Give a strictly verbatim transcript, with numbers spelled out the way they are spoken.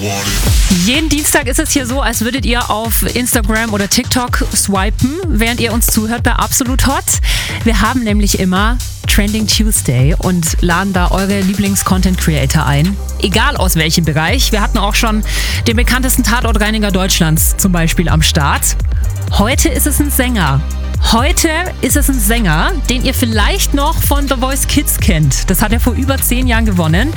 Jeden Dienstag ist es hier so, als würdet ihr auf Instagram oder TikTok swipen, während ihr uns zuhört bei Absolut Hot. Wir haben nämlich immer Trending Tuesday und laden da eure Lieblings-Content-Creator ein. Egal aus welchem Bereich. Wir hatten auch schon den bekanntesten Tatortreiniger Deutschlands zum Beispiel am Start. Heute ist es ein Sänger. Heute ist es ein Sänger, den ihr vielleicht noch von The Voice Kids kennt. Das hat er vor über zehn Jahren gewonnen.